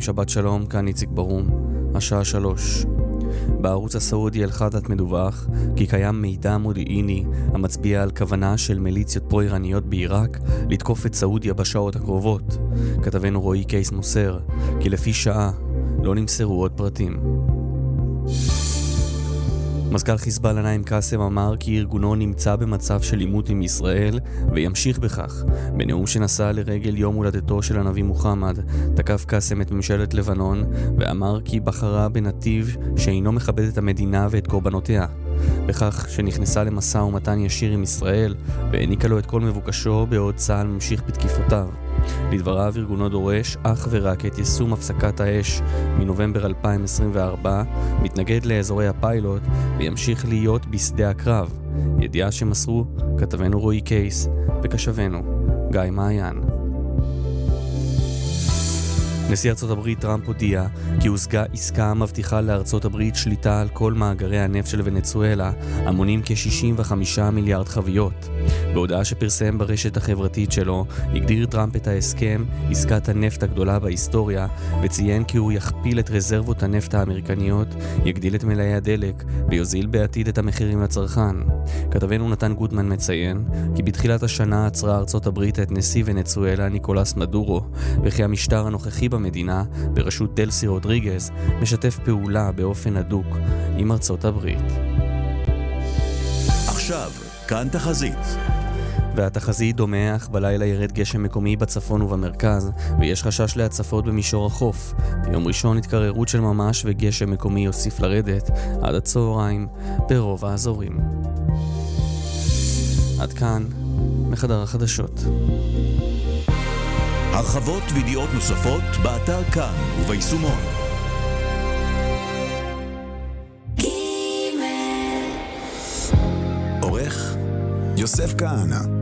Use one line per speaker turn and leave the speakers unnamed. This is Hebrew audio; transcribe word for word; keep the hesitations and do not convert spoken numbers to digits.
צהריים, שבת שלום, כאן איציק ברום, השעה שלוש. בערוץ הסעודי אל-חדד מדווח כי קיים מידע מודיעיני המצביע על כוונה של מיליציות פרו-איראניות בעיראק לתקוף את סעודיה בשעות הקרובות. כתבנו רועי קייס מוסר כי לפי שעה לא נמסרו עוד פרטים. מזכ"ל חיזבאללה נעים קאסם אמר כי ארגונו נמצא במצב של עימות עם ישראל וימשיך בכך. בנאום שנשא לרגל יום הולדתו של הנביא מוחמד, תקף קאסם את ממשלת לבנון ואמר כי בחרה בנתיב שאינו מכבד את המדינה ואת קורבנותיה, בכך שנכנסה למשא ומתן ישיר עם ישראל והעניקה לו את כל מבוקשו בעוד צה"ל ממשיך בתקיפותיו. לדבריו, ארגונו דורש אך ורק את יישום הפסקת האש מנובמבר אלפיים עשרים וארבע, מתנגד לאזורי הפיילוט וימשיך להיות בשדה הקרב. ידיעה שמסרו כתבנו רועי קייס וקשבנו גיא מעיין. נשיא ארצות הברית טראמפ הודיע כי הושגה עסקה מבטיחה לארצות הברית שליטה על כל מאגרי הנפט של ונצואלה, המונים כ-שישים וחמישה מיליארד חביות. בהודעה שפרסם ברשת החברתית שלו, הגדיר טראמפ את ההסכם עסקת הנפט הגדולה בהיסטוריה, וציין כי הוא יכפיל את רזרבות הנפט האמריקניות, יגדיל את מלאי הדלק ויוזיל בעתיד את המחירים לצרכן. כתבנו נתן גוטמן מציין כי בתחילת השנה עצרה ארצות הברית את נשיא ונצואלה ניקולס מדורו, וכי המשטר הנוכחי במדינה בראשות דלסי רודריגז משתף פעולה באופן הדוק עם ארצות הברית.
עכשיו, כאן תחזית.
והתחזית דומה, אך בלילה ירד גשם מקומי בצפון ובמרכז, ויש חשש להצפות במישור החוף. ביום ראשון התקררות של ממש וגשם מקומי יוסיף לרדת עד הצהריים ברוב האזורים. עד כאן מחדר החדשות.
הרחבות וידיעות נוספות באתר כאן וביישומון. עורך יוסף כהנא.